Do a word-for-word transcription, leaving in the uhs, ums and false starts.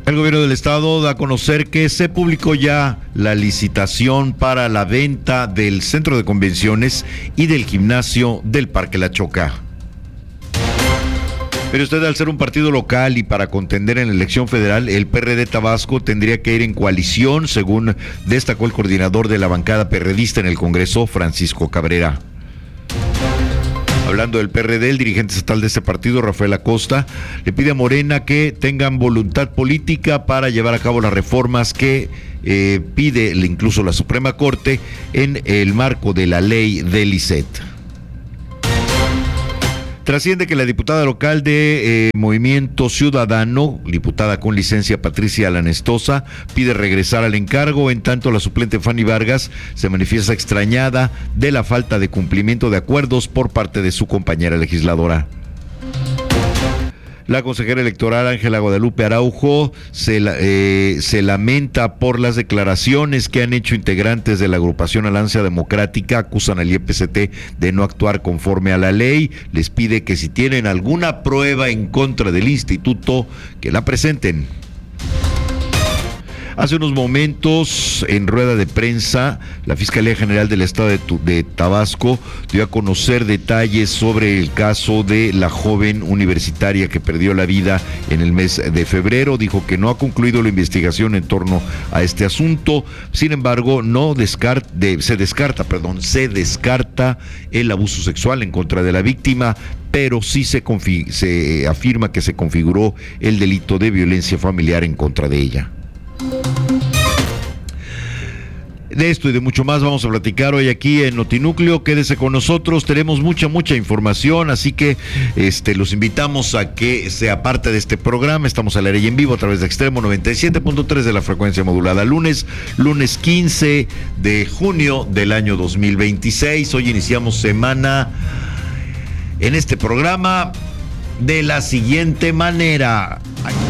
El gobierno del estado da a conocer que se publicó ya la licitación para la venta del centro de convenciones y del gimnasio del Parque La Choca. Pero usted, al ser un partido local y para contender en la elección federal, el P R D Tabasco tendría que ir en coalición, según destacó el coordinador de la bancada perredista en el Congreso, Francisco Cabrera. Hablando del P R D, el dirigente estatal de este partido, Rafael Acosta, le pide a Morena que tengan voluntad política para llevar a cabo las reformas que eh, pide incluso la Suprema Corte en el marco de la ley del I C E T. Trasciende que la diputada local de eh, Movimiento Ciudadano, diputada con licencia Patricia Lanestosa, pide regresar al encargo, en tanto la suplente Fanny Vargas se manifiesta extrañada de la falta de cumplimiento de acuerdos por parte de su compañera legisladora. La consejera electoral Ángela Guadalupe Araujo se, eh, se lamenta por las declaraciones que han hecho integrantes de la agrupación Alianza Democrática. Acusan al I E P C T de no actuar conforme a la ley. Les pide que si tienen alguna prueba en contra del instituto, que la presenten. Hace unos momentos, en rueda de prensa, la Fiscalía General del Estado de, de Tabasco dio a conocer detalles sobre el caso de la joven universitaria que perdió la vida en el mes de febrero. Dijo que no ha concluido la investigación en torno a este asunto. Sin embargo, no descarta, de, se descarta, perdón, se descarta el abuso sexual en contra de la víctima, pero sí se, config- se afirma que se configuró el delito de violencia familiar en contra de ella. De esto y de mucho más vamos a platicar hoy aquí en Notinúcleo. Quédese con nosotros, tenemos mucha, mucha información, así que este, los invitamos a que sea parte de este programa. Estamos al aire y en vivo a través de Extremo noventa y siete punto tres de la frecuencia modulada. Lunes, lunes quince de junio del año dos mil veintiséis. Hoy iniciamos semana en este programa de la siguiente manera. Aquí